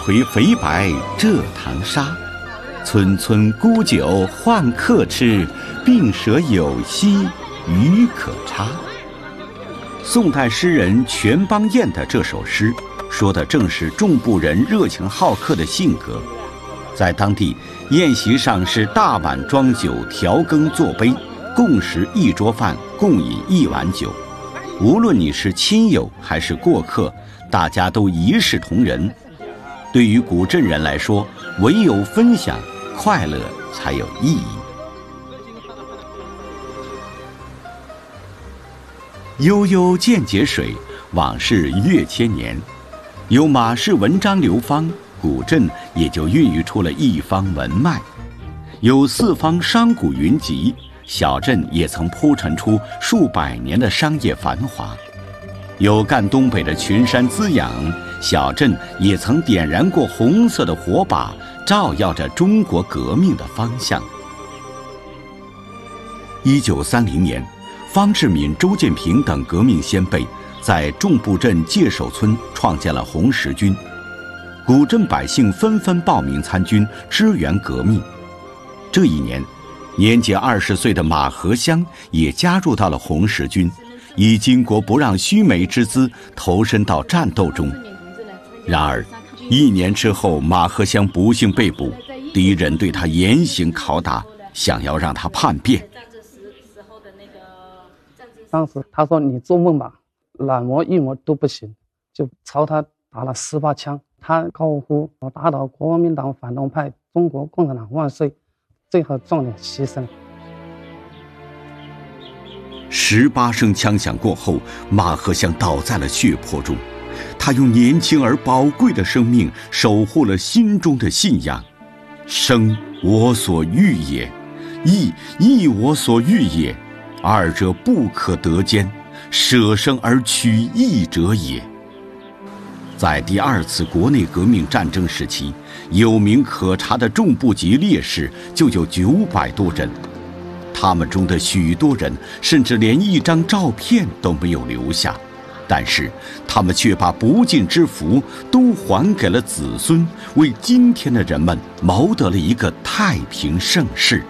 回肥白蔗糖沙，村村沽酒换客吃，病舍有稀鱼可插。宋代诗人全邦彦的这首诗，说的正是众部人热情好客的性格。在当地，宴席上是大碗装酒，调羹作杯，共食一桌饭，共饮一碗酒。无论你是亲友还是过客，大家都一视同仁。对于古镇人来说，唯有分享快乐才有意义。悠悠见节水，往事越千年。有马氏文章流芳，古镇也就孕育出了一方文脉。有四方商贾云集，小镇也曾铺陈出数百年的商业繁华。有赣东北的群山滋养，小镇也曾点燃过红色的火把，照耀着中国革命的方向。1930年，方志敏、周建平等革命先辈在众部镇界首村创建了红十军，古镇百姓纷纷报名参军，支援革命。这一年，年仅20岁的马和香也加入到了红十军，以巾帼不让须眉之姿投身到战斗中。然而1年之后，马和香不幸被捕，敌人对他严刑拷打，想要让他叛变。 当时他说你做梦吧，软磨硬磨都不行，就朝他打了18枪。他高呼我打倒国民党反动派，中国共产党万岁，最后壮烈牺牲。 18声枪响过后，马和香倒在了血泊中。他用年轻而宝贵的生命守护了心中的信仰。生我所欲也，义亦我所欲也，二者不可得兼，舍生而取义者也。在第2次国内革命战争时期，有名可查的众部级烈士就有900多人，他们中的许多人甚至连一张照片都没有留下，但是他们却把不尽之福都还给了子孙，为今天的人们谋得了一个太平盛世。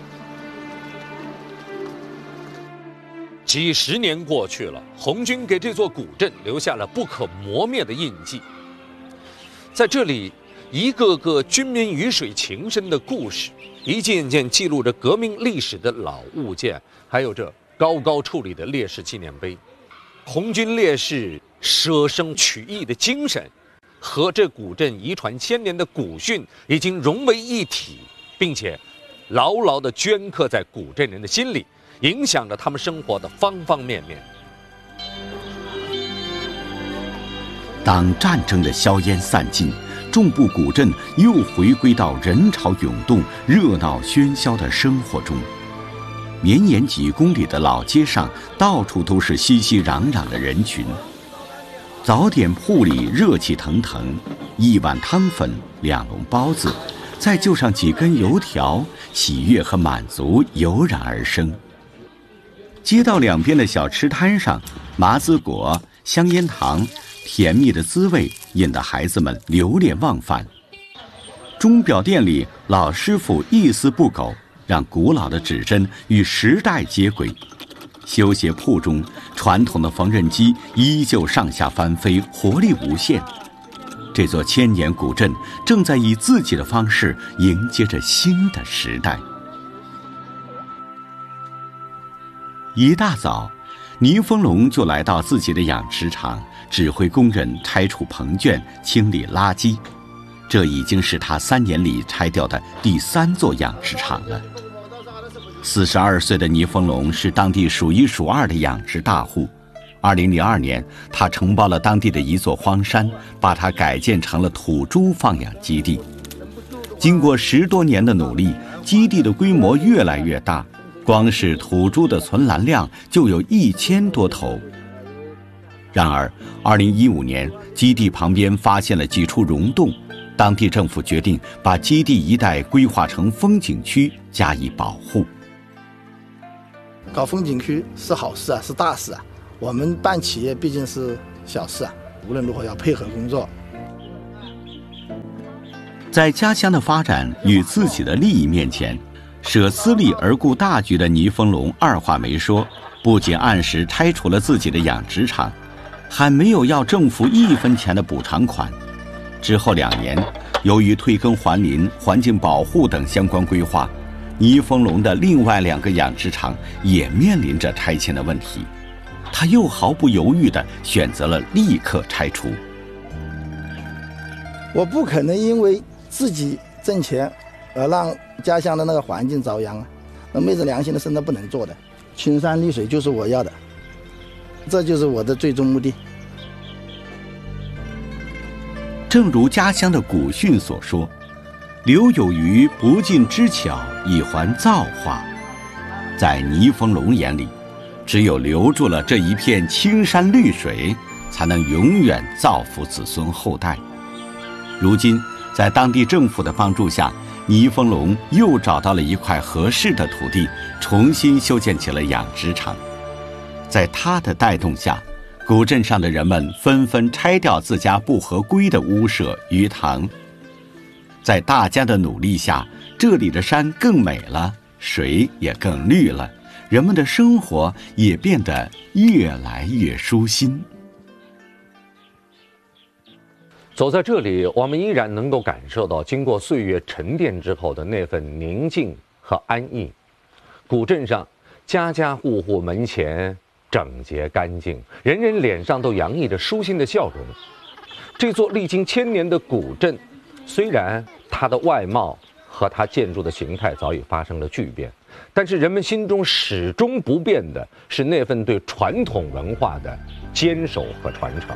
几十年过去了，红军给这座古镇留下了不可磨灭的印记。在这里，一个个军民鱼水情深的故事，一件件记录着革命历史的老物件，还有这高高矗立的烈士纪念碑。红军烈士舍生取义的精神，和这古镇遗传千年的古训已经融为一体，并且牢牢地镌刻在古镇人的心里，影响着他们生活的方方面面。 当战争的硝烟散尽，众部古镇又回归到人潮涌动、热闹喧嚣的生活中。绵延几公里的老街上，到处都是熙熙攘攘的人群。早点铺里热气腾腾，一碗汤粉，2笼包子，再就上几根油条，喜悦和满足油然而生。街道两边的小吃摊上，麻子果、香烟糖，甜蜜的滋味引得孩子们流连忘返。钟表店里，老师傅一丝不苟，让古老的指针与时代接轨。修鞋铺中，传统的缝纫机依旧上下翻飞，活力无限。这座千年古镇正在以自己的方式迎接着新的时代。一大早，倪风龙就来到自己的养殖场，指挥工人拆除棚圈，清理垃圾。这已经是他3年里拆掉的第3座养殖场了。42岁的倪风龙是当地数1数2的养殖大户。2002年，他承包了当地的一座荒山，把它改建成了土猪放养基地。经过10多年的努力，基地的规模越来越大，光是土猪的存栏量就有1000多头。然而2015年，基地旁边发现了几处溶洞，当地政府决定把基地一带规划成风景区加以保护。 搞风景区是好事啊，是大事啊。我们办企业毕竟是小事啊，无论如何要配合工作。 在家乡的发展与自己的利益面前，舍私利而顾大局的倪风龙二话没说，不仅按时拆除了自己的养殖场，还没有要政府1分钱的补偿款。之后2年，由于退耕还林、环境保护等相关规划，倪风龙的另外2个养殖场也面临着拆迁的问题，他又毫不犹豫地选择了立刻拆除。 我不可能因为自己挣钱而让家乡的那个环境遭殃啊！那昧着良心的事那不能做的。青山绿水就是我要的，这就是我的最终目的。 正如家乡的古训所说，留有余不尽之巧，以还造化。在倪风龙眼里，只有留住了这一片青山绿水，才能永远造福子孙后代。如今在当地政府的帮助下，倪风龙又找到了一块合适的土地，重新修建起了养殖场。在他的带动下，古镇上的人们纷纷拆掉自家不合规的屋舍鱼塘。在大家的努力下，这里的山更美了，水也更绿了，人们的生活也变得越来越舒心。 走在这里，我们依然能够感受到经过岁月沉淀之后的那份宁静和安逸。古镇上家家户户门前整洁干净，人人脸上都洋溢着舒心的笑容。这座历经1000年的古镇，虽然它的外貌和它建筑的形态早已发生了巨变，但是人们心中始终不变的是那份对传统文化的坚守和传承。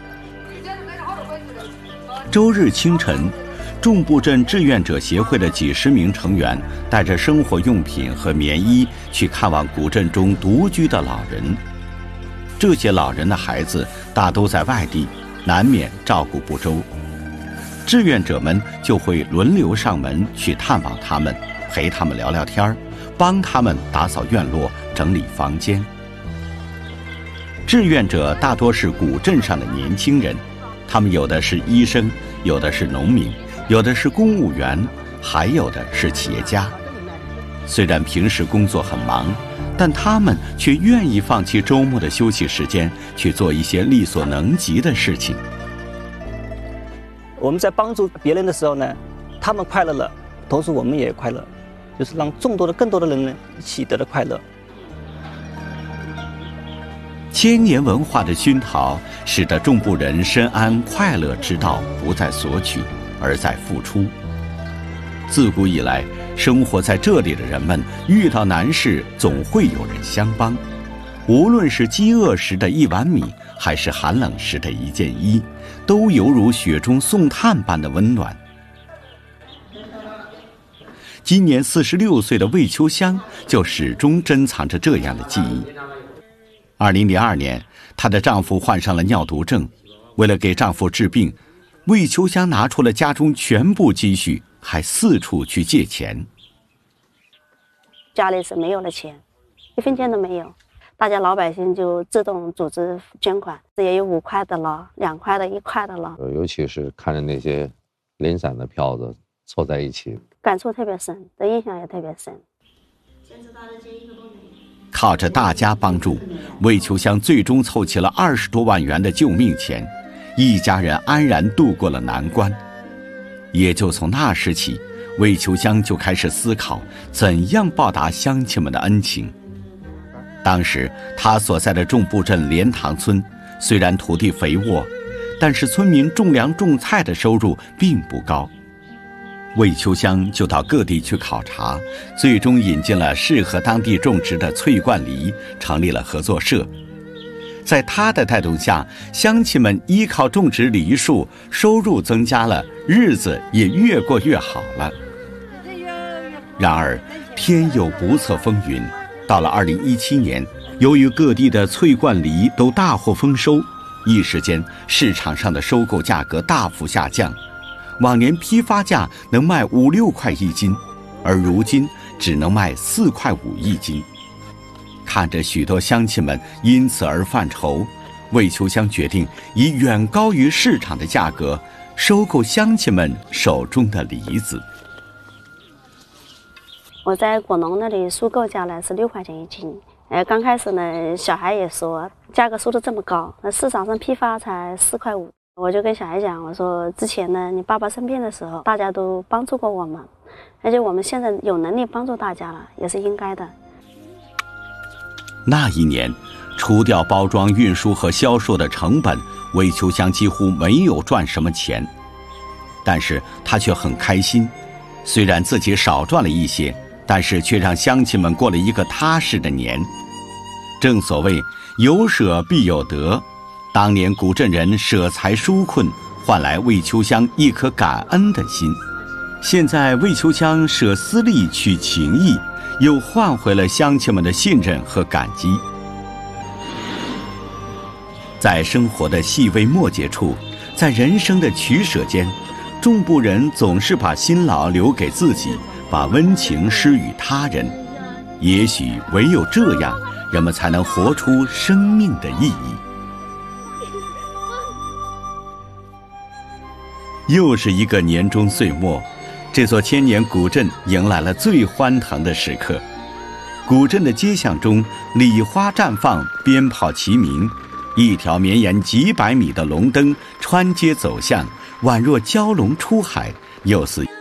周日清晨，众埠镇志愿者协会的几10名成员带着生活用品和棉衣去看望古镇中独居的老人。这些老人的孩子大都在外地，难免照顾不周。志愿者们就会轮流上门去探望他们，陪他们聊聊天，帮他们打扫院落、整理房间。志愿者大多是古镇上的年轻人，他们有的是医生，有的是农民，有的是公务员，还有的是企业家。虽然平时工作很忙，但他们却愿意放弃周末的休息时间，去做一些力所能及的事情。 我们在帮助别人的时候呢，他们快乐了，同时我们也快乐，就是让更多的人呢一起得到快乐。 1000年文化的熏陶，使得众埠人深谙快乐之道，不在索取，而在付出。自古以来，生活在这里的人们遇到难事，总会有人相帮。无论是饥饿时的1碗米，还是寒冷时的1件衣，都犹如雪中送炭般的温暖。今年46岁的魏秋香就始终珍藏着这样的记忆。2002年，她的丈夫患上了尿毒症，为了给丈夫治病，魏秋香拿出了家中全部积蓄，还四处去借钱。 家里是没有了钱，1分钱都没有，大家老百姓就自动组织捐款，这也有5块的了，2块的，1块的了。 尤其是看着那些零散的票子凑在一起， 感触特别深，的印象也特别深。 靠着大家帮助，魏秋香最终凑齐了20多万元的救命钱，一家人安然度过了难关。也就从那时起，魏秋香就开始思考怎样报答乡亲们的恩情。当时他所在的众埠镇莲塘村，虽然土地肥沃，但是村民种粮种菜的收入并不高。魏秋香就到各地去考察，最终引进了适合当地种植的翠冠梨，成立了合作社。在他的带动下，乡亲们依靠种植梨树，收入增加了，日子也越过越好了。然而天有不测风云，到了2017年，由于各地的翠冠梨都大获丰收，一时间市场上的收购价格大幅下降。往年批发价能卖5、6块1斤，而如今只能卖4块51斤。看着许多乡亲们因此而犯愁，魏秋香决定以远高于市场的价格收购乡亲们手中的梨子。 我在果农那里收购价呢是6块钱一斤。刚开始呢，小孩也说价格收得这么高，那市场上批发才4块5。我就跟小孩讲，我说之前呢，你爸爸生病的时候，大家都帮助过我们，而且我们现在有能力帮助大家了，也是应该的。 那一年，除掉包装、运输和销售的成本，魏秋香几乎没有赚什么钱，但是他却很开心。虽然自己少赚了一些，但是却让乡亲们过了一个踏实的年。正所谓有舍必有得，当年古镇人舍财纾困，换来魏秋香一颗感恩的心。现在魏秋香舍私利取情义，又换回了乡亲们的信任和感激。在生活的细微末节处，在人生的取舍间，众部人总是把辛劳留给自己，把温情施予他人。也许唯有这样，人们才能活出生命的意义。又是一个年终岁末，这座千年古镇迎来了最欢腾的时刻。古镇的街巷中，礼花绽放，鞭炮齐鸣，一条绵延几百米的龙灯穿街走巷，宛若蛟龙出海，又似